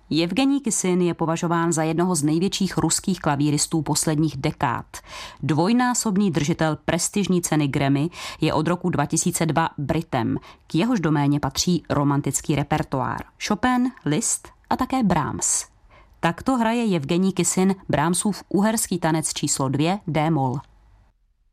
Jevgenij Kisin je považován za jednoho z největších ruských klavíristů posledních dekád. Dvojnásobný držitel prestižní ceny Grammy je od roku 2002 Britem. K jehož doméně patří romantický repertoár. Chopin, Liszt a také Brahms. Takto hraje Jevgenij Kisin Brahmsův Uherský tanec číslo 2 D-moll.